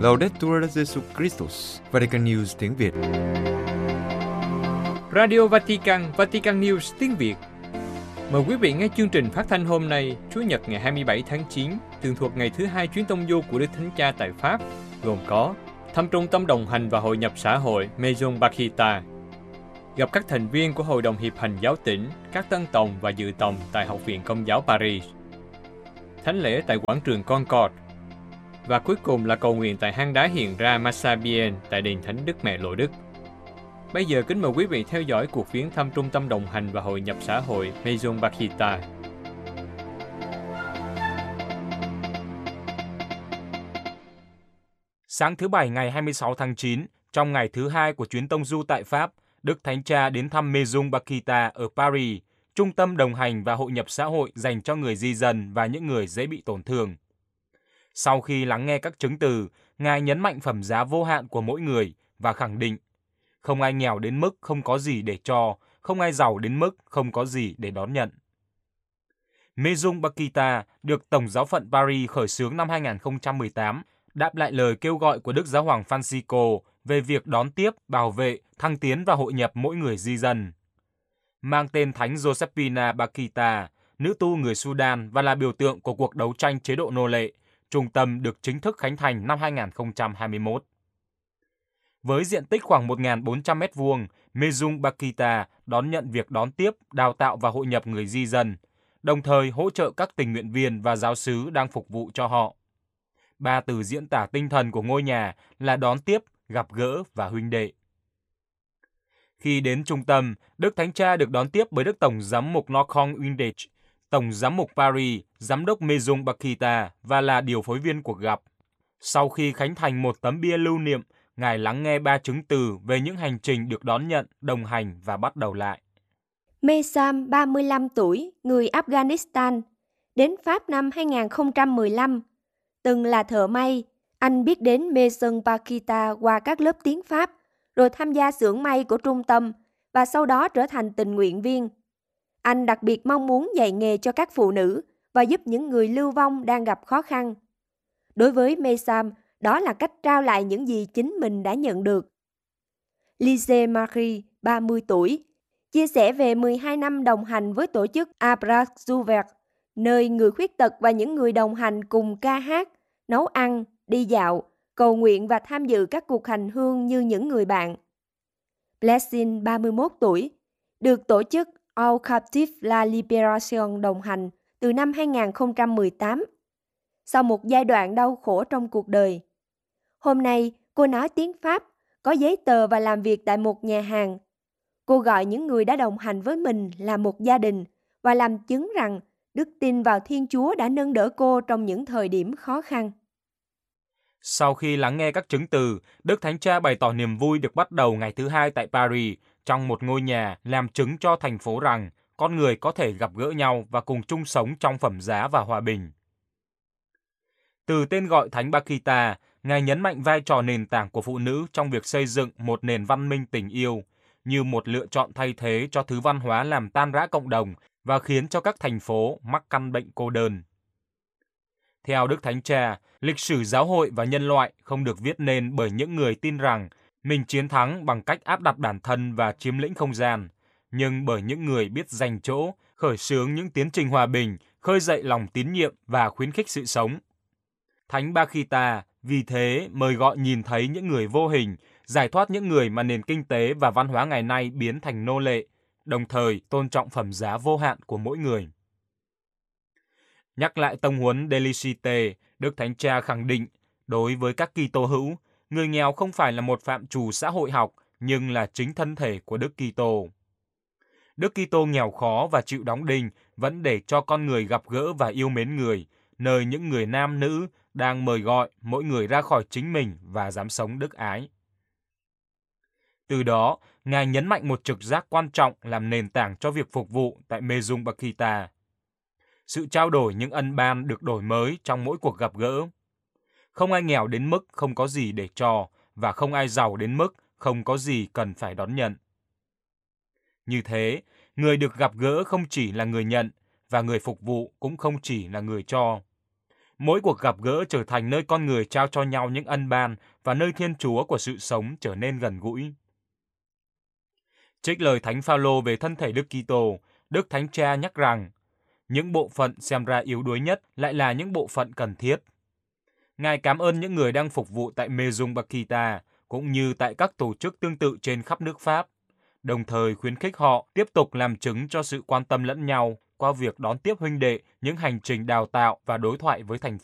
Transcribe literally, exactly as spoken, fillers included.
Laudetur Jesus Christus, Vatican News tiếng Việt. Radio Vatican, Vatican News tiếng Việt. Mời quý vị nghe chương trình phát thanh hôm nay, Chủ nhật ngày hai mươi bảy tháng chín, tường thuộc ngày thứ hai chuyến tông du của Đức Thánh Cha tại Pháp, gồm có thăm trung tâm đồng hành và hội nhập xã hội Maison Bakita, gặp các thành viên của Hội đồng Hiệp hành Giáo tỉnh, các tân tòng và dự tòng tại Học viện Công giáo Paris, thánh lễ tại quảng trường Concorde, và cuối cùng là cầu nguyện tại hang đá hiện ra Massabien tại đền Thánh Đức Mẹ Lộ Đức. Bây giờ kính mời quý vị theo dõi cuộc viếng thăm trung tâm đồng hành và hội nhập xã hội Maison Bakita. Sáng thứ Bảy ngày hai mươi sáu tháng chín, trong ngày thứ hai của chuyến tông du tại Pháp, Đức Thánh Cha đến thăm Maison Bakita ở Paris, trung tâm đồng hành và hội nhập xã hội dành cho người di dân và những người dễ bị tổn thương. Sau khi lắng nghe các chứng từ, Ngài nhấn mạnh phẩm giá vô hạn của mỗi người và khẳng định không ai nghèo đến mức không có gì để cho, không ai giàu đến mức không có gì để đón nhận. Maison Bakita được Tổng giáo phận Paris khởi xướng năm hai không một tám, đáp lại lời kêu gọi của Đức Giáo hoàng Francisco về việc đón tiếp, bảo vệ, thăng tiến và hội nhập mỗi người di dân. Mang tên Thánh Josephina Bakita, nữ tu người Sudan và là biểu tượng của cuộc đấu tranh chế độ nô lệ, trung tâm được chính thức khánh thành năm hai không hai mốt. Với diện tích khoảng một nghìn bốn trăm mét vuông, Maison Bakita đón nhận việc đón tiếp, đào tạo và hội nhập người di dân, đồng thời hỗ trợ các tình nguyện viên và giáo xứ đang phục vụ cho họ. Ba từ diễn tả tinh thần của ngôi nhà là đón tiếp, gặp gỡ và huynh đệ. Khi đến trung tâm, Đức Thánh Cha được đón tiếp bởi Đức Tổng giám mục Nochon Windage, Tổng giám mục Paris, giám đốc Maison Bakita và là điều phối viên cuộc gặp. Sau khi khánh thành một tấm bia lưu niệm, Ngài lắng nghe ba chứng từ về những hành trình được đón nhận, đồng hành và bắt đầu lại. Mesam, ba mươi lăm tuổi, người Afghanistan, đến Pháp năm hai không một lăm. Từng là thợ may, anh biết đến Maison Bakita qua các lớp tiếng Pháp, rồi tham gia xưởng may của trung tâm và sau đó trở thành tình nguyện viên. Anh đặc biệt mong muốn dạy nghề cho các phụ nữ và giúp những người lưu vong đang gặp khó khăn. Đối với Mesam, đó là cách trao lại những gì chính mình đã nhận được. Lise Marie, ba mươi tuổi, chia sẻ về mười hai năm đồng hành với tổ chức Abras Ouvert, nơi người khuyết tật và những người đồng hành cùng ca hát, nấu ăn, đi dạo, cầu nguyện và tham dự các cuộc hành hương như những người bạn. Blessing, ba mươi mốt tuổi, được tổ chức All Captive La Liberation đồng hành từ năm hai không một tám. Sau một giai đoạn đau khổ trong cuộc đời, hôm nay cô nói tiếng Pháp, có giấy tờ và làm việc tại một nhà hàng. Cô gọi những người đã đồng hành với mình là một gia đình và làm chứng rằng đức tin vào Thiên Chúa đã nâng đỡ cô trong những thời điểm khó khăn. Sau khi lắng nghe các chứng từ, Đức Thánh Cha bày tỏ niềm vui được bắt đầu ngày thứ hai tại Paris, trong một ngôi nhà làm chứng cho thành phố rằng con người có thể gặp gỡ nhau và cùng chung sống trong phẩm giá và hòa bình. Từ tên gọi Thánh Bakita, Ngài nhấn mạnh vai trò nền tảng của phụ nữ trong việc xây dựng một nền văn minh tình yêu, như một lựa chọn thay thế cho thứ văn hóa làm tan rã cộng đồng và khiến cho các thành phố mắc căn bệnh cô đơn. Theo Đức Thánh Cha, lịch sử giáo hội và nhân loại không được viết nên bởi những người tin rằng mình chiến thắng bằng cách áp đặt bản thân và chiếm lĩnh không gian, nhưng bởi những người biết dành chỗ, khởi xướng những tiến trình hòa bình, khơi dậy lòng tín nhiệm và khuyến khích sự sống. Thánh Bakita vì thế mời gọi nhìn thấy những người vô hình, giải thoát những người mà nền kinh tế và văn hóa ngày nay biến thành nô lệ, đồng thời tôn trọng phẩm giá vô hạn của mỗi người. Nhắc lại tông huấn Delicite, Đức Thánh Cha khẳng định, đối với các Kitô hữu, người nghèo không phải là một phạm trù xã hội học, nhưng là chính thân thể của Đức Kitô. Đức Kitô nghèo khó và chịu đóng đinh vẫn để cho con người gặp gỡ và yêu mến người, nơi những người nam nữ đang mời gọi mỗi người ra khỏi chính mình và dám sống đức ái. Từ đó, Ngài nhấn mạnh một trực giác quan trọng làm nền tảng cho việc phục vụ tại Maison Bakita. Sự trao đổi những ân ban được đổi mới trong mỗi cuộc gặp gỡ. Không ai nghèo đến mức không có gì để cho và không ai giàu đến mức không có gì cần phải đón nhận. Như thế, người được gặp gỡ không chỉ là người nhận và người phục vụ cũng không chỉ là người cho. Mỗi cuộc gặp gỡ trở thành nơi con người trao cho nhau những ân ban và nơi Thiên Chúa của sự sống trở nên gần gũi. Trích lời Thánh Phaolô về thân thể Đức Kitô, Đức Thánh Cha nhắc rằng, những bộ phận xem ra yếu đuối nhất lại là những bộ phận cần thiết. Ngài cảm ơn những người đang phục vụ tại Maison Bakita, cũng như tại các tổ chức tương tự trên khắp nước Pháp, đồng thời khuyến khích họ tiếp tục làm chứng cho sự quan tâm lẫn nhau qua việc đón tiếp huynh đệ những hành trình đào tạo và đối thoại với thành